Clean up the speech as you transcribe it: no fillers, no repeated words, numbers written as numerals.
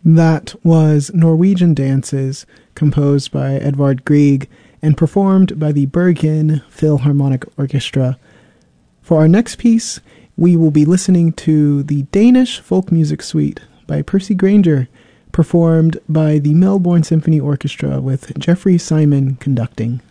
That was Norwegian Dances, composed by Edvard Grieg and performed by the Bergen Philharmonic Orchestra. For our next piece, we will be listening to the Danish Folk Music Suite by Percy Grainger, performed by the Melbourne Symphony Orchestra with Jeffrey Simon conducting.